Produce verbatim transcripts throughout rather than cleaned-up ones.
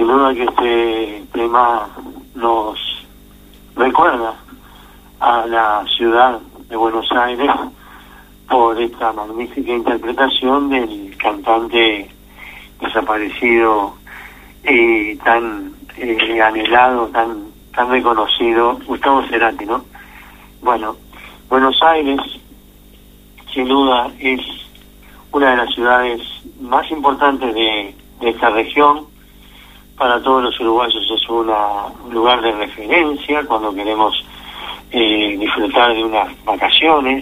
Sin duda que este tema nos recuerda a la ciudad de Buenos Aires por esta magnífica interpretación del cantante desaparecido y tan eh, anhelado, tan tan reconocido, Gustavo Cerati, ¿no? Bueno, Buenos Aires, sin duda, es una de las ciudades más importantes de, de esta región. Para todos los uruguayos es una, un lugar de referencia cuando queremos eh, disfrutar de unas vacaciones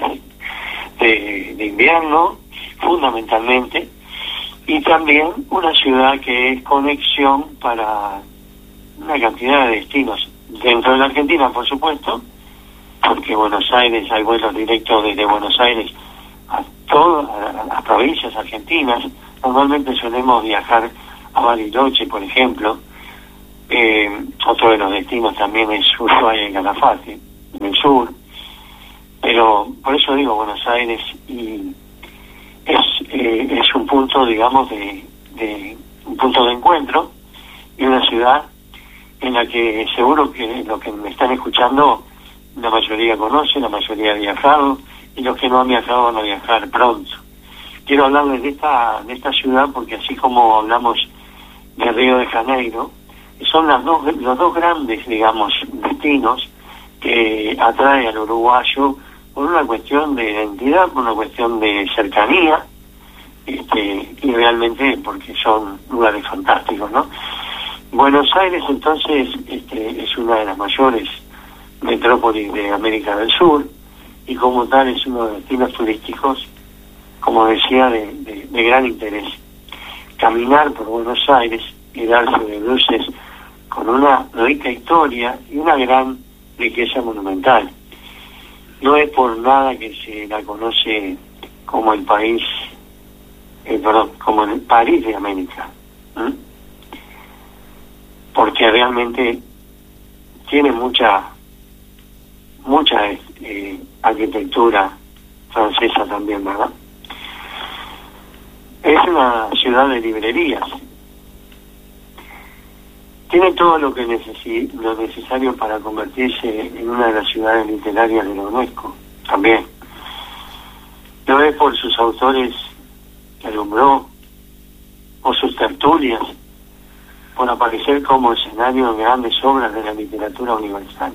de, de invierno, fundamentalmente, y también una ciudad que es conexión para una cantidad de destinos dentro de la Argentina, por supuesto, porque Buenos Aires, hay vuelos directos desde Buenos Aires a todas las provincias argentinas. Normalmente solemos viajar a Bariloche, por ejemplo. Eh, otro de los destinos también es Ushuaia y Calafate, en el sur. Pero por eso digo Buenos Aires, y es eh, es un punto, digamos, de, de un punto de encuentro, y una ciudad en la que seguro que los que me están escuchando, la mayoría conoce, la mayoría ha viajado, y los que no han viajado van a viajar pronto. Quiero hablarles de esta de esta ciudad porque, así como hablamos de Río de Janeiro, son las dos, los dos grandes, digamos, destinos que atrae al uruguayo por una cuestión de identidad, por una cuestión de cercanía, este, y realmente porque son lugares fantásticos, ¿no? Buenos Aires, entonces, este, es una de las mayores metrópolis de América del Sur, y como tal es uno de los destinos turísticos, como decía, de, de, de gran interés. Caminar por Buenos Aires y darse de bruces con una rica historia y una gran riqueza monumental. No es por nada que se la conoce como el país, eh, perdón, como el París de América, ¿eh? Porque realmente tiene mucha, mucha eh, arquitectura francesa también, ¿verdad? Es una ciudad de librerías. Tiene todo lo que necesi- lo necesario para convertirse en una de las ciudades literarias de la UNESCO, también. Lo es por sus autores que alumbró, por sus tertulias, por aparecer como escenario de grandes obras de la literatura universal.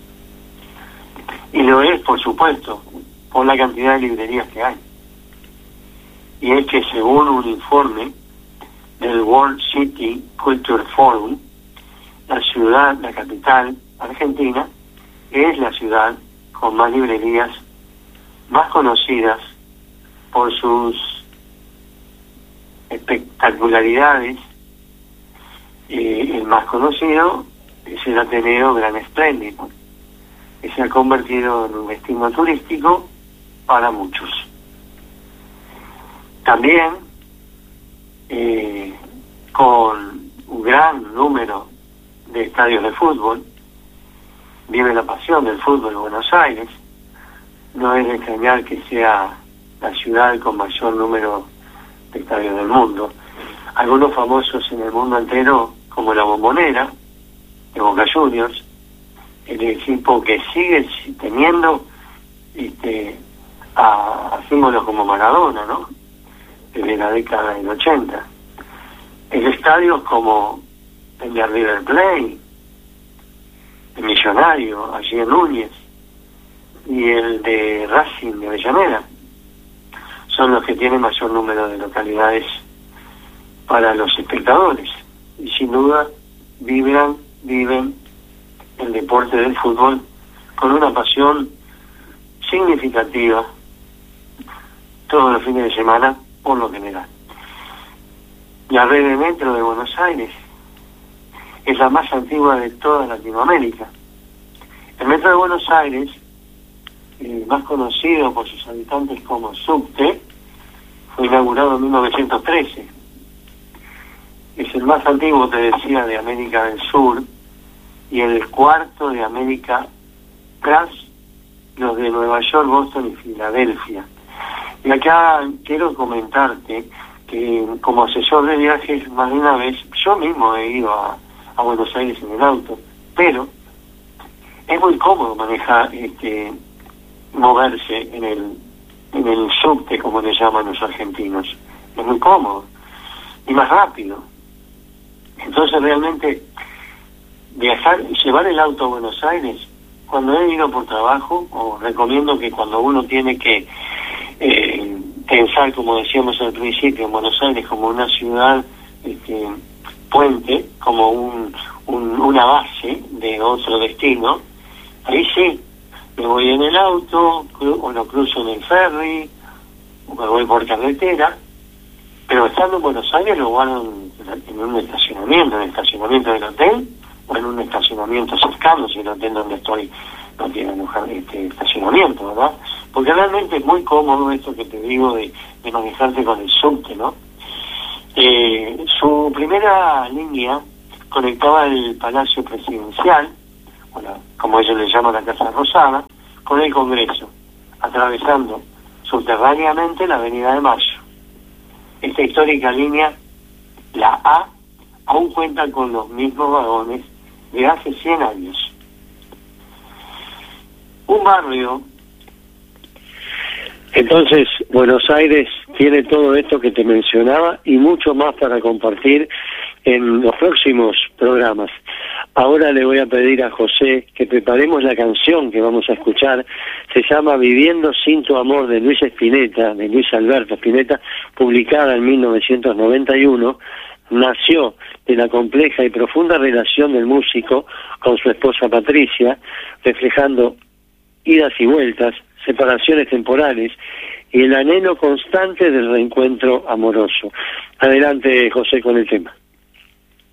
Y lo es, por supuesto, por la cantidad de librerías que hay. Y es que, según un informe del World City Culture Forum, la ciudad, la capital argentina, es la ciudad con más librerías, más conocidas por sus espectacularidades. Eh, el más conocido es el Ateneo Gran Espléndido, que se ha convertido en un destino turístico para muchos. También eh, con un gran número de estadios de fútbol, vive la pasión del fútbol en Buenos Aires. No es de extrañar que sea la ciudad con mayor número de estadios del mundo. Algunos famosos en el mundo entero, como la Bombonera de Boca Juniors, el equipo que sigue teniendo este, a, a símbolos como Maradona, ¿no?, desde la década del ochenta. En estadios como el de River Plate, el Millonario, allí en Núñez, y el de Racing de Avellaneda, son los que tienen mayor número de localidades para los espectadores, y sin duda vibran, viven el deporte del fútbol con una pasión significativa todos los fines de semana, por lo general. La red de metro de Buenos Aires es la más antigua de toda Latinoamérica. El metro de Buenos Aires, eh, más conocido por sus habitantes como subte, fue inaugurado en mil novecientos trece. Es el más antiguo, te decía, de América del Sur, y el cuarto de América tras los de Nueva York, Boston y Filadelfia. Y acá quiero comentarte que, como asesor de viajes, más de una vez yo mismo he ido a, a Buenos Aires en el auto, pero es muy cómodo manejar, este, moverse en el, en el subte, como le llaman los argentinos. Es muy cómodo y más rápido. Entonces realmente viajar, llevar el auto a Buenos Aires, cuando he ido por trabajo, o recomiendo que cuando uno tiene que eh, pensar, como decíamos al principio, en Buenos Aires como una ciudad este, puente, como un, un, una base de otro destino, ahí sí, me voy en el auto, o lo cruzo en el ferry, o me voy por carretera, pero estando en Buenos Aires lo guardo en, en un estacionamiento, en el estacionamiento del hotel, o en un estacionamiento cercano, si el hotel donde estoy no tiene este estacionamiento, ¿verdad? Porque realmente es muy cómodo esto que te digo de, de manejarte con el subte, ¿no? Eh, su primera línea conectaba el Palacio Presidencial, bueno, como ellos le llaman la Casa Rosada, con el Congreso, atravesando subterráneamente la Avenida de Mayo. Esta histórica línea, la A, aún cuenta con los mismos vagones de hace cien años. Un barrio. Entonces, Buenos Aires tiene todo esto que te mencionaba y mucho más para compartir en los próximos programas. Ahora le voy a pedir a José que preparemos la canción que vamos a escuchar. Se llama Viviendo sin tu amor, de Luis Spinetta, de Luis Alberto Spinetta, publicada en mil novecientos noventa y uno. Nació de la compleja y profunda relación del músico con su esposa Patricia, reflejando idas y vueltas, separaciones temporales y el anhelo constante del reencuentro amoroso. Adelante, José, con el tema.